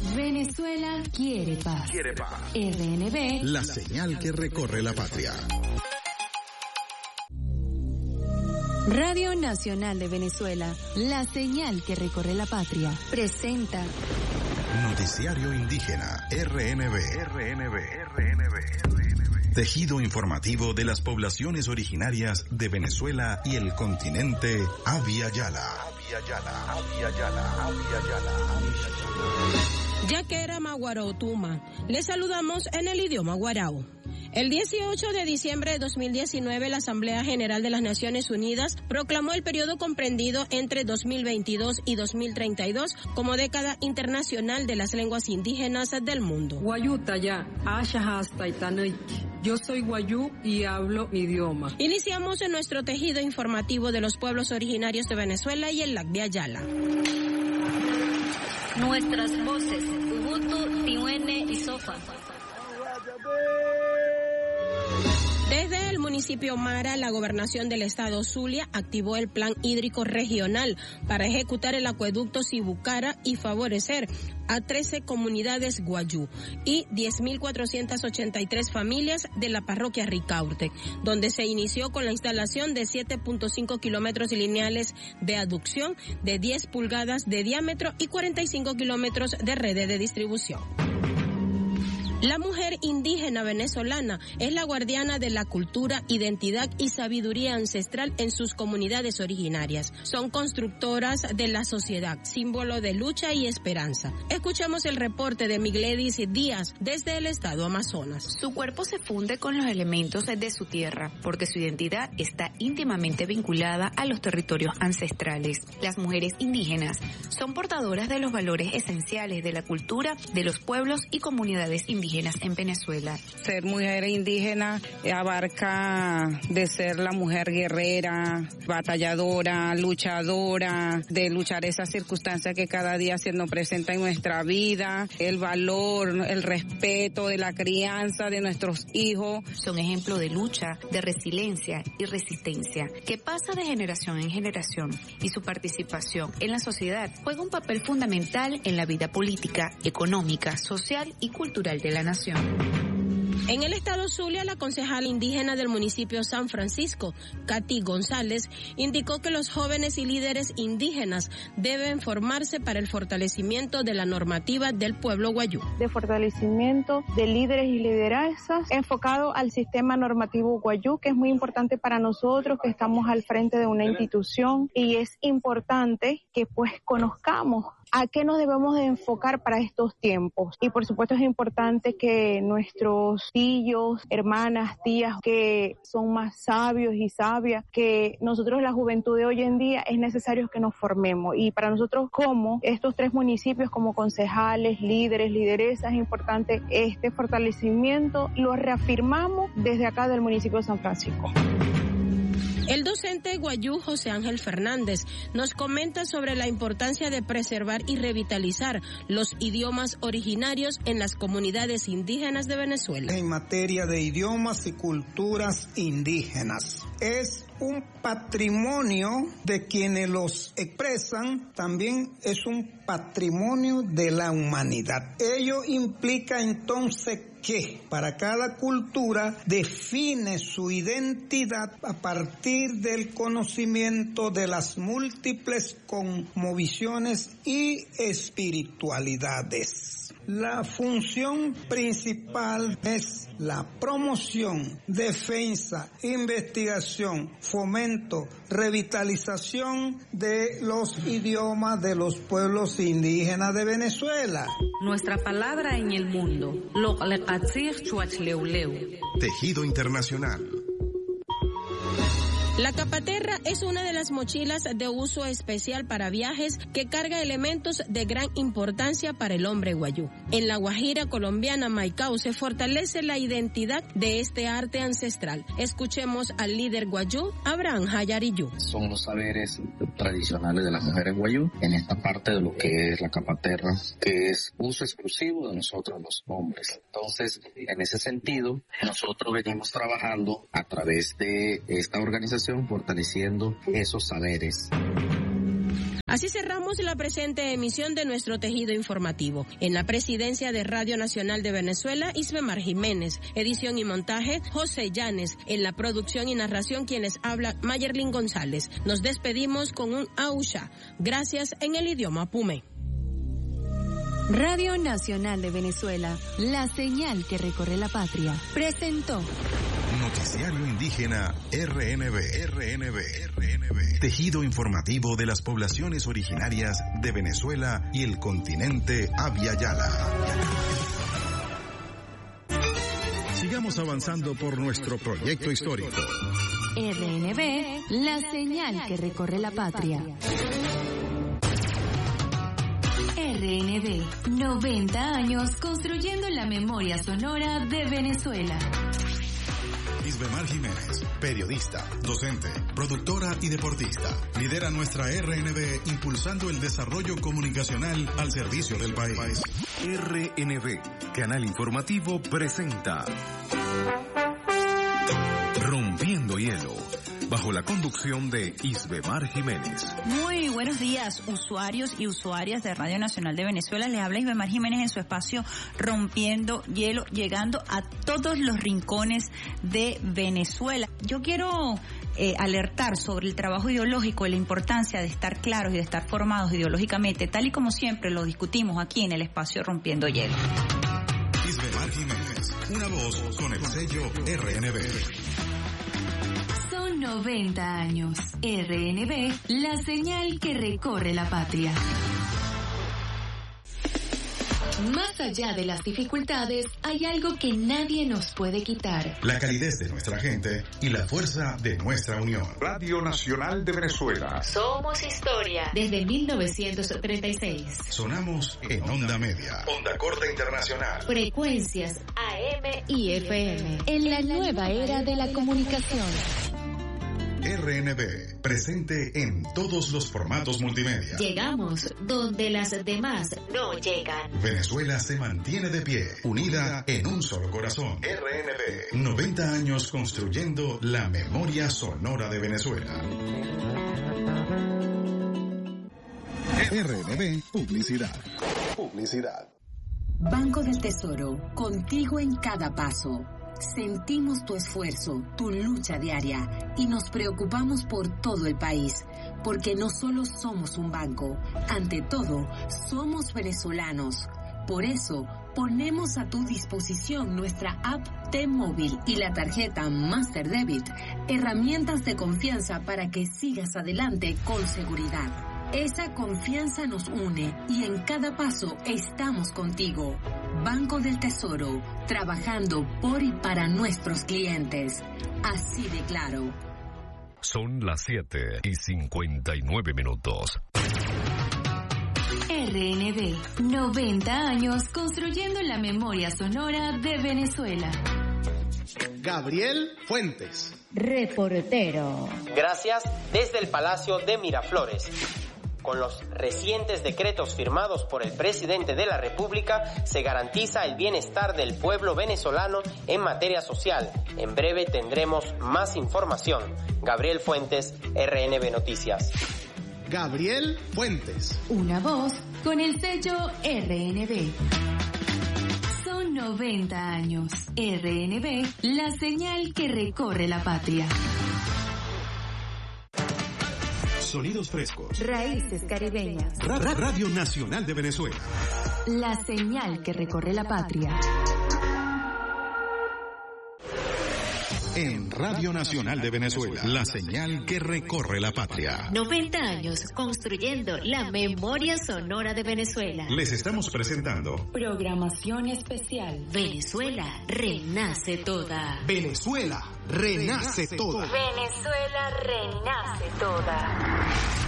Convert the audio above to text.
Venezuela quiere paz. RNB, la señal que recorre la patria. Radio Nacional de Venezuela, la señal que recorre la patria, presenta Noticiario Indígena, RNB. Tejido informativo de las poblaciones originarias de Venezuela y el continente Abya Yala. Yaquera Maguarautuma. Les saludamos en el idioma guarao. El 18 de diciembre de 2019, la Asamblea General de las Naciones Unidas proclamó el periodo comprendido entre 2022 y 2032 como década internacional de las lenguas indígenas del mundo. Yo soy guayú y hablo mi idioma. Iniciamos en nuestro tejido informativo de los pueblos originarios de Venezuela y el Abya Yala. Nuestras voces, Ubuntu, Tihuene y Sofa. Desde el municipio Mara, la gobernación del estado Zulia activó el plan hídrico regional para ejecutar el acueducto Sibucara y favorecer a 13 comunidades guayú y 10.483 familias de la parroquia Ricaurte, donde se inició con la instalación de 7.5 kilómetros lineales de aducción de 10 pulgadas de diámetro y 45 kilómetros de redes de distribución. La mujer indígena venezolana es la guardiana de la cultura, identidad y sabiduría ancestral en sus comunidades originarias. Son constructoras de la sociedad, símbolo de lucha y esperanza. Escuchamos el reporte de Migledis Díaz desde el estado Amazonas. Su cuerpo se funde con los elementos de su tierra, porque su identidad está íntimamente vinculada a los territorios ancestrales. Las mujeres indígenas son portadoras de los valores esenciales de la cultura de los pueblos y comunidades indígenas en Venezuela. Ser mujer indígena abarca de ser la mujer guerrera, batalladora, luchadora, de luchar esas circunstancias que cada día se nos presenta en nuestra vida, el valor, el respeto de la crianza de nuestros hijos. Son ejemplo de lucha, de resiliencia y resistencia, que pasa de generación en generación, y su participación en la sociedad juega un papel fundamental en la vida política, económica, social y cultural de la nación. En el estado Zulia, la concejala indígena del municipio San Francisco, Katy González, indicó que los jóvenes y líderes indígenas deben formarse para el fortalecimiento de la normativa del pueblo guayú. De fortalecimiento de líderes y lideresas enfocado al sistema normativo guayú, que es muy importante para nosotros, que estamos al frente de una institución, y es importante que pues conozcamos a qué nos debemos de enfocar para estos tiempos. Y por supuesto es importante que nuestros tíos, hermanas, tías que son más sabios y sabias, que nosotros la juventud de hoy en día es necesario que nos formemos. Y para nosotros como estos 3 municipios, como concejales, líderes, lideresas, es importante este fortalecimiento. Lo reafirmamos desde acá del municipio de San Francisco. El docente guayú José Ángel Fernández nos comenta sobre la importancia de preservar y revitalizar los idiomas originarios en las comunidades indígenas de Venezuela. En materia de idiomas y culturas indígenas, es un patrimonio de quienes los expresan, también es un patrimonio de la humanidad. Ello implica entonces que para cada cultura define su identidad a partir del conocimiento de las múltiples cosmovisiones y espiritualidades. La función principal es la promoción, defensa, investigación, fomento, revitalización de los idiomas de los pueblos indígenas de Venezuela. Nuestra palabra en el mundo. Tejido internacional. La capaterra es una de las mochilas de uso especial para viajes que carga elementos de gran importancia para el hombre guayú. En la Guajira colombiana Maicao se fortalece la identidad de este arte ancestral. Escuchemos al líder guayú, Abraham Hayariyú. Son los saberes tradicionales de las mujeres guayú en esta parte de lo que es la capaterra, que es uso exclusivo de nosotros los hombres. Entonces, en ese sentido, nosotros venimos trabajando a través de esta organización fortaleciendo esos saberes. Así cerramos la presente emisión de nuestro tejido informativo. En la presidencia de Radio Nacional de Venezuela, Isbemar Jiménez. Edición y montaje, José Llanes. En la producción y narración, quienes habla, Mayerlin González. Nos despedimos con un ausha. Gracias en el idioma Pume. Radio Nacional de Venezuela, la señal que recorre la patria, presentó Noticiario Indígena RNB. Tejido informativo de las poblaciones originarias de Venezuela y el continente Abya Yala. Sigamos avanzando por nuestro proyecto histórico. RNB, la señal que recorre la patria. RNB, 90 años construyendo la memoria sonora de Venezuela. Isbemar Jiménez, periodista, docente, productora y deportista. Lidera nuestra RNB impulsando el desarrollo comunicacional al servicio del país. RNB, canal informativo, presenta Rompiendo Hielo, bajo la conducción de Isbemar Jiménez. Muy buenos días, usuarios y usuarias de Radio Nacional de Venezuela. Les habla Isbemar Jiménez en su espacio Rompiendo Hielo, llegando a todos los rincones de Venezuela. Yo quiero alertar sobre el trabajo ideológico y la importancia de estar claros y de estar formados ideológicamente, tal y como siempre lo discutimos aquí en el espacio Rompiendo Hielo. Isbemar Jiménez, una voz con el sello RNB. 90 años. RNB, la señal que recorre la patria. Más allá de las dificultades, hay algo que nadie nos puede quitar. La calidez de nuestra gente y la fuerza de nuestra unión. Radio Nacional de Venezuela. Somos historia. Desde 1936. Sonamos en onda media. Onda corta internacional. Frecuencias AM y FM. En la nueva era de la comunicación. RNB, presente en todos los formatos multimedia. Llegamos donde las demás no llegan. Venezuela se mantiene de pie, unida en un solo corazón. RNB, 90 años construyendo la memoria sonora de Venezuela. RNB, publicidad. Banco del Tesoro, contigo en cada paso. Sentimos tu esfuerzo, tu lucha diaria y nos preocupamos por todo el país, porque no solo somos un banco, ante todo, somos venezolanos. Por eso, ponemos a tu disposición nuestra app T-Móvil y la tarjeta Master Debit, herramientas de confianza para que sigas adelante con seguridad. Esa confianza nos une y en cada paso estamos contigo. Banco del Tesoro, trabajando por y para nuestros clientes. Así de claro. Son las 7:59. RNB, 90 años construyendo la memoria sonora de Venezuela. Gabriel Fuentes, reportero. Gracias desde el Palacio de Miraflores. Con los recientes decretos firmados por el presidente de la República, se garantiza el bienestar del pueblo venezolano en materia social. En breve tendremos más información. Gabriel Fuentes, RNB Noticias. Gabriel Fuentes. Una voz con el sello RNB. Son 90 años. RNB, la señal que recorre la patria. Sonidos frescos. Raíces caribeñas. Radio Nacional de Venezuela. La señal que recorre la patria. En Radio Nacional de Venezuela, la señal que recorre la patria. 90 años construyendo la memoria sonora de Venezuela. Les estamos presentando programación especial. Venezuela renace toda. Venezuela renace toda. Venezuela renace toda.